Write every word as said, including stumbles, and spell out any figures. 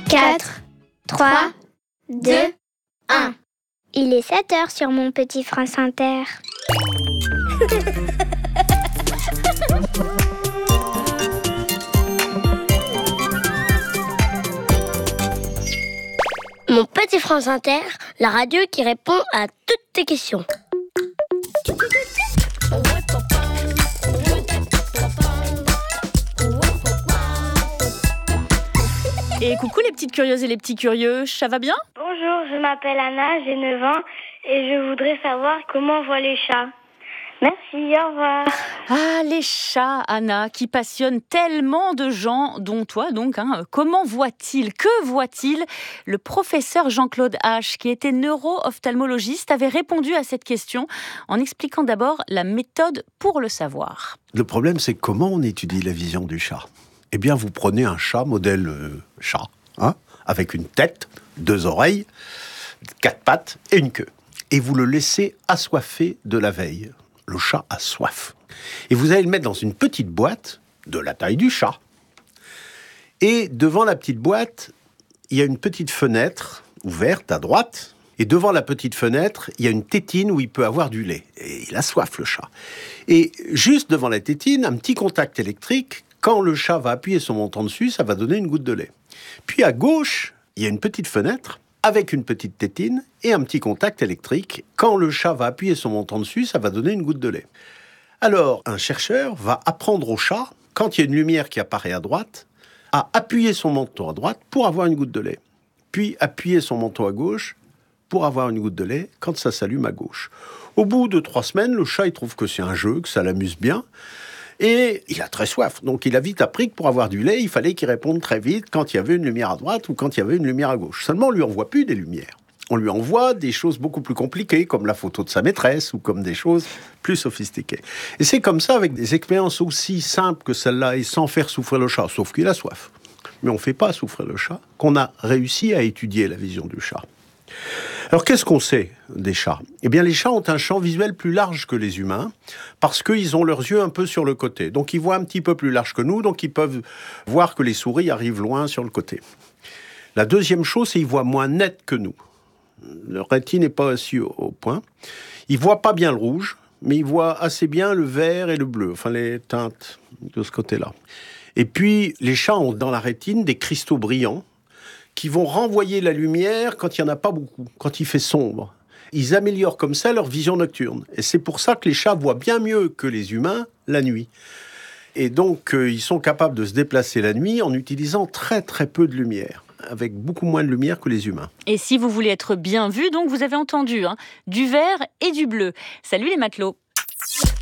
quatre, trois, deux, un. Il est sept heures sur mon petit France Inter. Mon petit France Inter, la radio qui répond à toutes tes questions. Et coucou les petites curieuses et les petits curieux, ça va bien ? Bonjour, je m'appelle Anna, j'ai neuf ans et je voudrais savoir comment voient les chats. Merci, au revoir. Ah, les chats, Anna, qui passionnent tellement de gens, dont toi donc. Hein. Comment voit-il ? Que voit-il ? Le professeur Jean-Claude H, qui était neuro-ophtalmologiste, avait répondu à cette question en expliquant d'abord la méthode pour le savoir. Le problème, c'est comment on étudie la vision du chat. Eh bien, vous prenez un chat modèle euh, chat, hein, avec une tête, deux oreilles, quatre pattes et une queue. Et vous le laissez assoiffé de la veille. Le chat a soif. Et vous allez le mettre dans une petite boîte de la taille du chat. Et devant la petite boîte, il y a une petite fenêtre ouverte à droite. Et devant la petite fenêtre, il y a une tétine où il peut avoir du lait. Et il a soif, le chat. Et juste devant la tétine, un petit contact électrique. Quand le chat va appuyer son menton dessus, ça va donner une goutte de lait. Puis à gauche, il y a une petite fenêtre avec une petite tétine et un petit contact électrique. Quand le chat va appuyer son menton dessus, ça va donner une goutte de lait. Alors, un chercheur va apprendre au chat, quand il y a une lumière qui apparaît à droite, à appuyer son menton à droite pour avoir une goutte de lait. Puis appuyer son menton à gauche pour avoir une goutte de lait quand ça s'allume à gauche. Au bout de trois semaines, le chat il trouve que c'est un jeu, que ça l'amuse bien. Et il a très soif, donc il a vite appris que pour avoir du lait, il fallait qu'il réponde très vite quand il y avait une lumière à droite ou quand il y avait une lumière à gauche. Seulement, on lui envoie plus des lumières. On lui envoie des choses beaucoup plus compliquées, comme la photo de sa maîtresse ou comme des choses plus sophistiquées. Et c'est comme ça, avec des expériences aussi simples que celle-là, et sans faire souffrir le chat, sauf qu'il a soif. Mais on ne fait pas souffrir le chat, qu'on a réussi à étudier la vision du chat. Alors, qu'est-ce qu'on sait des chats ? Eh bien, les chats ont un champ visuel plus large que les humains parce qu'ils ont leurs yeux un peu sur le côté. Donc, ils voient un petit peu plus large que nous, donc ils peuvent voir que les souris arrivent loin sur le côté. La deuxième chose, c'est qu'ils voient moins net que nous. Leur rétine n'est pas aussi au, au point. Ils ne voient pas bien le rouge, mais ils voient assez bien le vert et le bleu, enfin les teintes de ce côté-là. Et puis, les chats ont dans la rétine des cristaux brillants qui vont renvoyer la lumière quand il n'y en a pas beaucoup, quand il fait sombre. Ils améliorent comme ça leur vision nocturne. Et c'est pour ça que les chats voient bien mieux que les humains la nuit. Et donc, euh, ils sont capables de se déplacer la nuit en utilisant très très peu de lumière, avec beaucoup moins de lumière que les humains. Et si vous voulez être bien vu, donc vous avez entendu, hein, du vert et du bleu. Salut les matelots.